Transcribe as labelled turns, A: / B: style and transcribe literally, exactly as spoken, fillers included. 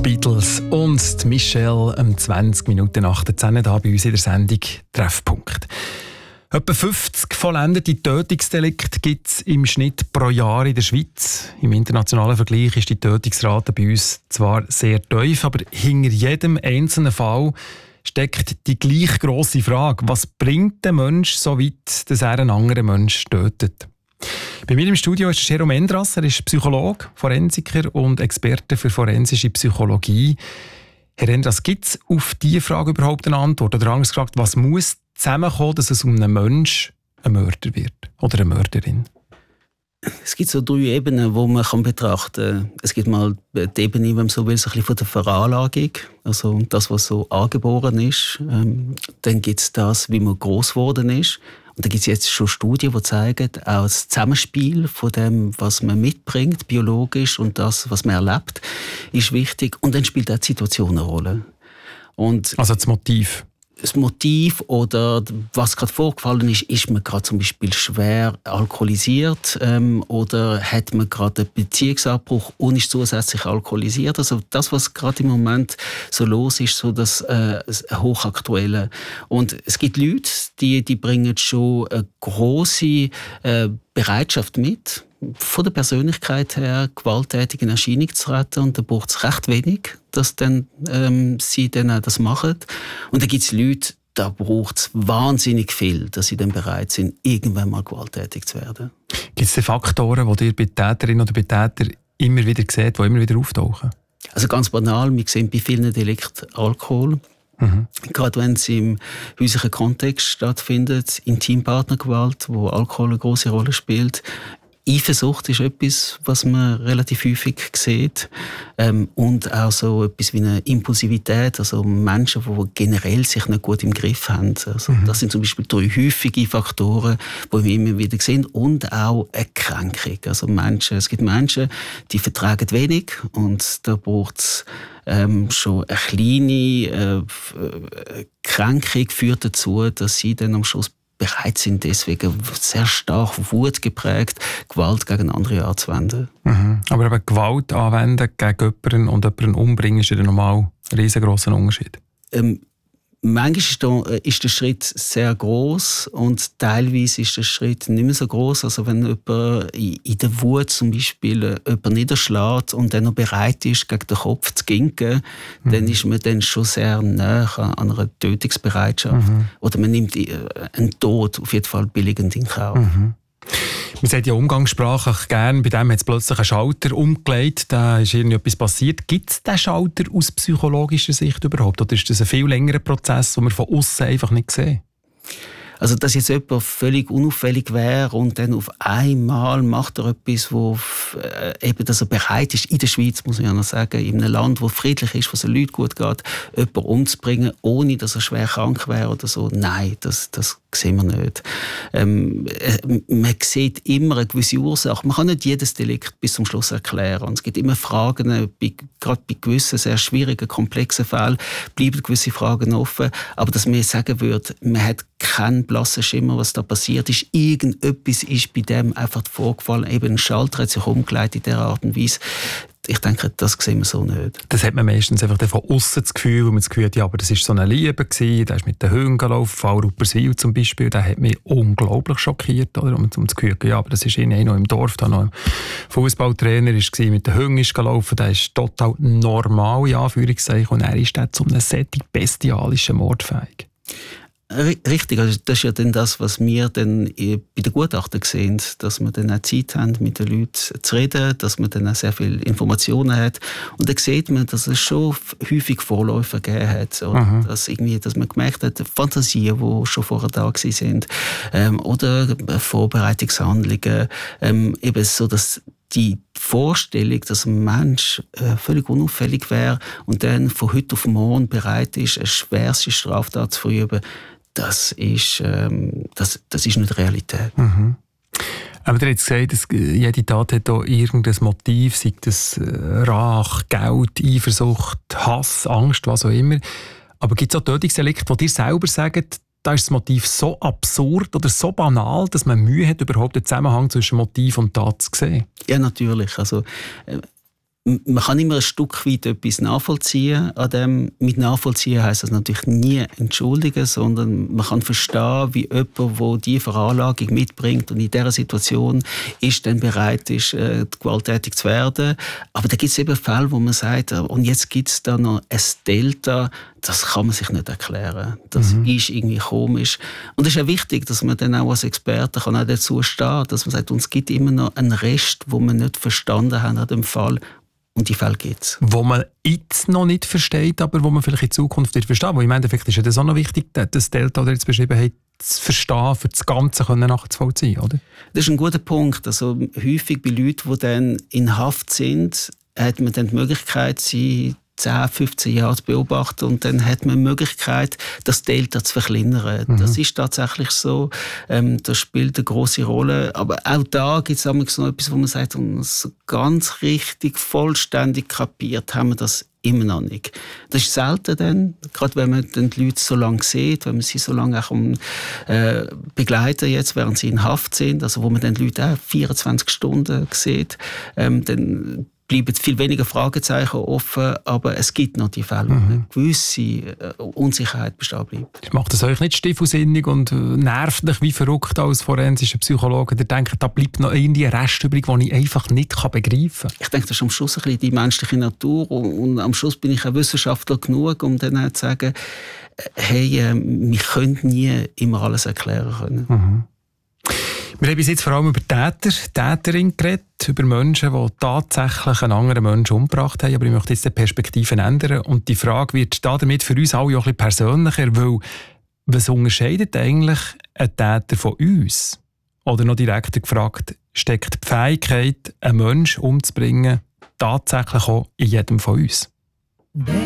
A: Beatles und die Michelle um zwanzig Minuten nach der zehn hier bei uns in der Sendung Treffpunkt. Etwa fünfzig vollendete Tötungsdelikte gibt es im Schnitt pro Jahr in der Schweiz. Im internationalen Vergleich ist die Tötungsrate bei uns zwar sehr tief, aber hinter jedem einzelnen Fall steckt die gleich grosse Frage: Was bringt der Mensch so weit, dass er einen anderen Menschen tötet? Bei mir im Studio ist Jerome Endras. Er ist Psychologe, Forensiker und Experte für forensische Psychologie. Herr Endras, gibt es auf diese Frage überhaupt eine Antwort? Oder anders gesagt, was muss zusammenkommen, dass es um einen Menschen ein Mörder wird oder eine Mörderin?
B: Es gibt so drei Ebenen, die man kann betrachten kann. Es gibt mal die Ebene, wenn man so will, so ein bisschen von der Veranlagung, also das, was so angeboren ist. Ähm, dann gibt es das, wie man gross geworden ist. Und da gibt es jetzt schon Studien, die zeigen, auch das Zusammenspiel von dem, was man mitbringt, biologisch, und das, was man erlebt, ist wichtig. Und dann spielt auch die Situation eine Rolle. Und
A: also das Motiv?
B: Das Motiv oder was gerade vorgefallen ist, ist man gerade zum Beispiel schwer alkoholisiert ähm, oder hat man gerade einen Beziehungsabbruch und ist zusätzlich alkoholisiert. Also das, was gerade im Moment so los ist, so das äh, Hochaktuelle. Und es gibt Leute, die, die bringen schon eine grosse äh, Bereitschaft mit, von der Persönlichkeit her gewalttätig in Erscheinung zu treten, und da braucht es recht wenig, dass dann, ähm, sie dann auch das machen. Und dann gibt es Leute, da braucht es wahnsinnig viel, dass sie dann bereit sind, irgendwann mal gewalttätig zu werden. Gibt
A: es Faktoren, die ihr bei Täterinnen oder bei Tätern immer wieder seht, die immer wieder auftauchen?
B: Also ganz banal, wir sehen bei vielen Delikten Alkohol. Mhm. Gerade wenn es im häuslichen Kontext stattfindet, Intimpartnergewalt, wo Alkohol eine grosse Rolle spielt. Eifersucht ist etwas, was man relativ häufig sieht. Ähm, und auch so etwas wie eine Impulsivität, also Menschen, die generell sich nicht gut im Griff haben. Also mhm. Das sind zum Beispiel drei häufige Faktoren, die wir immer wieder sehen. Und auch eine Kränkung. Also Menschen, es gibt Menschen, die vertragen wenig, und da braucht es ähm, schon eine kleine äh, Kränkung führt dazu, dass sie dann am Schluss bereit sind, deswegen sehr stark Wut geprägt, Gewalt gegen andere anzuwenden.
A: Mhm. Aber eben Gewalt anwenden gegen jemanden und jemanden umbringen ist ja normal ein riesengroßer Unterschied. Ähm,
B: manchmal ist der, ist der Schritt sehr gross und teilweise ist der Schritt nicht mehr so gross. Also wenn jemand in der Wut zum Beispiel jemanden niederschlägt und dann noch bereit ist, gegen den Kopf zu ginken, mhm. dann ist man dann schon sehr nah an einer Tötungsbereitschaft. Mhm. Oder man nimmt einen Tod auf jeden Fall billigend in Kauf.
A: Mhm. Man sagt ja umgangssprachlich gerne, bei dem hat es plötzlich einen Schalter umgelegt, da ist irgendetwas passiert. Gibt es diesen Schalter aus psychologischer Sicht überhaupt? Oder ist das ein viel längerer Prozess, den wir von außen einfach nicht sehen?
B: Also, dass jetzt jemand völlig unauffällig wäre und dann auf einmal macht er etwas, wo äh, eben, dass er bereit ist, in der Schweiz, muss man ja noch sagen, in einem Land, wo friedlich ist, wo es den Leuten gut geht, jemanden umzubringen, ohne dass er schwer krank wäre oder so. Nein, das, das sehen wir nicht. Ähm, äh, man sieht immer eine gewisse Ursache. Man kann nicht jedes Delikt bis zum Schluss erklären. Und es gibt immer Fragen, bei, gerade bei gewissen sehr schwierigen, komplexen Fällen bleiben gewisse Fragen offen. Aber dass man sagen würde, man hat keinen blassen Schimmer, was da passiert ist. Irgendetwas ist bei dem einfach vorgefallen. Eben ein Schalter hat sich umgeleitet in dieser Art und Weise. Ich denke, das sehen wir so nicht.
A: Das hat man meistens einfach von außen das Gefühl, wo man das Gefühl hat, ja, aber das war so eine Liebe gewesen, der ist mit den Hunden gelaufen, Fall Rupperswil zum Beispiel, der hat mich unglaublich schockiert, oder? Und das Gefühl, ja, aber das ist irgendwie noch im Dorf, da noch ein Fußballtrainer war, mit den Hunden ist gelaufen, der ist total normal, in Anführungszeichen, und er ist dann zu einem solchen bestialischen Mord fähig.
B: Richtig, also das ist ja dann das, was wir dann bei den Gutachtern sehen, dass wir dann auch Zeit haben, mit den Leuten zu reden, dass man dann auch sehr viele Informationen hat. Und dann sieht man, dass es schon häufig Vorläufe gegeben hat. Oder dass, irgendwie, dass man gemerkt hat, Fantasien, die schon vorher da waren, ähm, oder Vorbereitungshandlungen, ähm, eben so, dass die Vorstellung, dass ein Mensch äh, völlig unauffällig wäre und dann von heute auf morgen bereit ist, eine schwerste Straftat zu verüben, das ist, ähm, das, das ist nicht Realität.
A: Mhm. Aber ihr habt gesagt, dass jede Tat hat auch irgendein Motiv, sei das Rache, Geld, Eifersucht, Hass, Angst, was auch immer. Aber gibt es auch Tötungsdelikte, wo dir selber sagt, da ist das Motiv so absurd oder so banal, dass man Mühe hat, überhaupt den Zusammenhang zwischen Motiv und Tat zu sehen?
B: Ja, natürlich. Also, äh, man kann immer ein Stück weit etwas nachvollziehen. An dem, mit nachvollziehen heisst das natürlich nie entschuldigen, sondern man kann verstehen, wie jemand, der diese Veranlagung mitbringt und in dieser Situation ist, dann bereit ist, äh, gewalttätig zu werden. Aber da gibt es eben Fälle, wo man sagt, und jetzt gibt es da noch ein Delta, das kann man sich nicht erklären. Das mhm. ist irgendwie komisch. Und es ist ja wichtig, dass man dann auch als Experte kann auch dazu stehen kann, dass man sagt, uns gibt immer noch einen Rest, wo wir nicht verstanden haben an dem Fall. Und die Fälle gibt es.
A: Wo man jetzt noch nicht versteht, aber wo man vielleicht in Zukunft wird verstehen. Wo ich meine, vielleicht ist ja das auch noch wichtig, das Delta, das ihr jetzt beschrieben habt, zu verstehen, für das Ganze nachzuvollziehen, oder?
B: Das ist ein guter Punkt. Also häufig bei Leuten, die dann in Haft sind, hat man dann die Möglichkeit, sie zehn, fünfzehn Jahre zu beobachten und dann hat man die Möglichkeit, das Delta zu verkleinern. Mhm. Das ist tatsächlich so. Ähm, das spielt eine grosse Rolle. Aber auch da gibt es noch etwas, wo man sagt, um es ganz richtig, vollständig kapiert haben wir das immer noch nicht. Das ist selten dann, gerade wenn man die Leute so lange sieht, wenn man sie so lange auch um, äh, begleiten, jetzt, während sie in Haft sind, also wo man dann die Leute auch vierundzwanzig Stunden sieht, ähm, dann bleiben viel weniger Fragezeichen offen, aber es gibt noch die Fälle, wo mhm. eine gewisse Unsicherheit bestehen bleibt.
A: Macht das euch nicht stiefelssinnig und nervt euch wie verrückt als forensischer Psychologe, der denkt, da bleibt noch irgendwie ein Rest übrig, den ich einfach nicht begreifen kann?
B: Ich denke, das ist am Schluss ein bisschen die menschliche Natur und, und am Schluss bin ich auch Wissenschaftler genug, um dann auch zu sagen, hey, äh, wir können nie immer alles erklären können.
A: Mhm. Wir haben bis jetzt vor allem über Täter, Täterinnen geredet, über Menschen, die tatsächlich einen anderen Menschen umgebracht haben. Aber ich möchte jetzt die Perspektiven ändern. Und die Frage wird damit für uns alle auch ein bisschen persönlicher, weil was unterscheidet eigentlich ein Täter von uns? Oder noch direkter gefragt, steckt die Fähigkeit, einen Menschen umzubringen, tatsächlich auch in jedem von uns?